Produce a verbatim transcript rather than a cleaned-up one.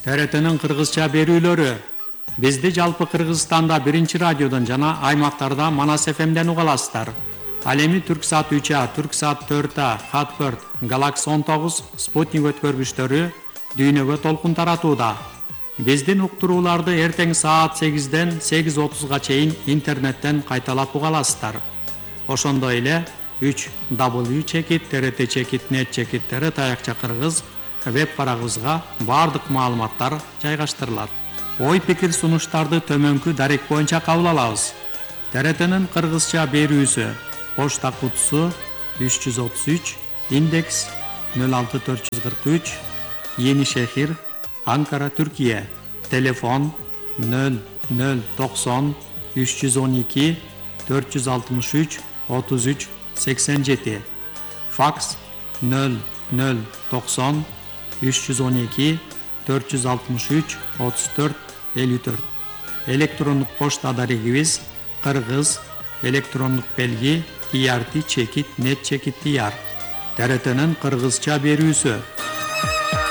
Т Р Т'нин кыргызча берүүлөрү. Бизди жалпы Кыргызстанда биринчи радиодон жана аймактарда Манас эф эмден уга аласыздар. Ал эми Түрксат үч А, Түрксат төрт А, Хатберт, Галакс он тогуз, Спутник өткөргүчтөрү дүйнөгө толкун таратууда. Биздин уктурууларды эртең саат сегизден сегиз отузга чейин интернеттен кайталап уга аласыздар. Ошондой эле үч дабл ю чекит т р т чекит нет чекит т р таякча кыргыз веб барагыбызга бардык маалыматтар жайгаштырылат. Ой пикир сунуштарды төмөнкү дарек боюнча кабыл алабыз. Т Р Т'нин кыргызча берүүсү почта кутусу үч жүз отуз үч, индекс нөл алты төрт жүз кырк үч, Yeni Şehir, Ankara, Türkiye. Telefon nol nol doksan üç yüz on iki dört yüz altmış üç otuz üç seksen yedi. Faks nol nol doksan üç yüz on iki dört yüz altmış üç otuz dört elli dört. Elektronluk poçta adresimiz Kırgız, elektronluk belgi T R T çekit net çekit diyar. T R T'nin Kırgızça berүүsü.